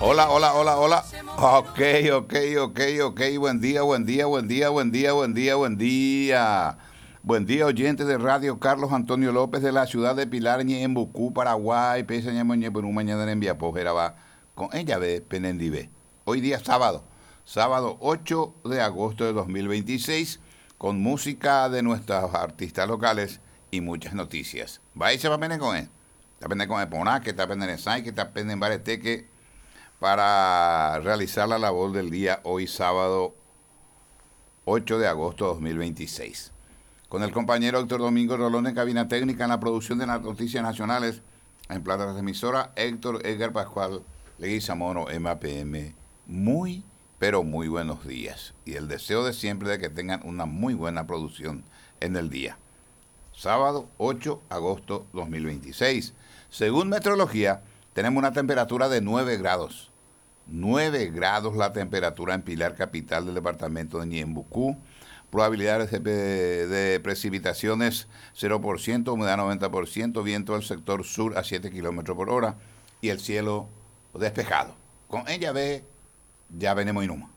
Hola, hola, hola, hola. Ok, ok, ok, ok. Buen día, buen día, buen día, buen día, buen día, buen día. Buen día, oyentes de Radio Carlos Antonio López de la ciudad de Pilar, en Bucú, Paraguay. Pese por un mañana en Viapojera va con ella ve Penendive. Hoy día sábado 8 de agosto de 2026, con música de nuestros artistas locales y muchas noticias. Va y se va a pedir con él. Está pendiente con el Poná, que está pendiente en Sai, que está pendiente en Bareteque, para realizar la labor del día hoy sábado 8 de agosto de 2026. Con el compañero Héctor Domingo Rolón en cabina técnica en la producción de las noticias nacionales en plata de emisora, Héctor Edgar Pascual Leguizamón MAPM. Muy, pero muy buenos días. Y el deseo de siempre de que tengan una muy buena producción en el día. Sábado 8 de agosto 2026. Según meteorología, tenemos una temperatura de 9 grados. 9 grados la temperatura en Pilar, capital del departamento de Ñembucú. Probabilidades de precipitaciones 0%, humedad 90%, viento del sector sur a 7 kilómetros por hora y el cielo despejado. Con ella ve, ya venimos y numa.